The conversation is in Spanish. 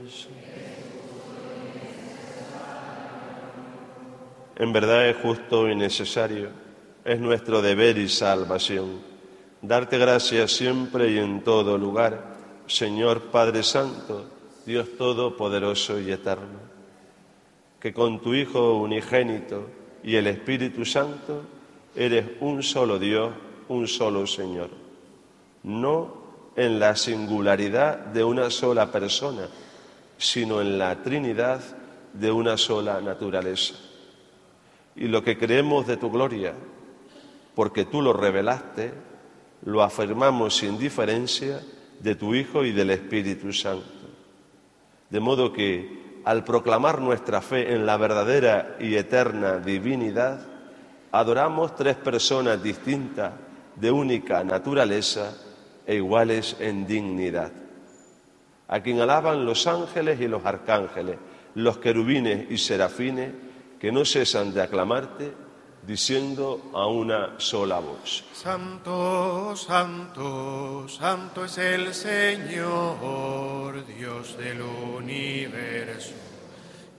Dios. En verdad es justo y necesario, es nuestro deber y salvación, darte gracias siempre y en todo lugar, Señor Padre Santo, Dios Todopoderoso y Eterno, que con tu Hijo unigénito y el Espíritu Santo eres un solo Dios, un solo Señor, no en la singularidad de una sola persona, sino en la Trinidad de una sola naturaleza. Y lo que creemos de tu gloria, porque tú lo revelaste, lo afirmamos sin diferencia de tu Hijo y del Espíritu Santo. De modo que, al proclamar nuestra fe en la verdadera y eterna divinidad, adoramos tres personas distintas, de única naturaleza e iguales en dignidad, a quien alaban los ángeles y los arcángeles, los querubines y serafines, que no cesan de aclamarte, diciendo a una sola voz: Santo, santo, santo es el Señor, Dios del universo.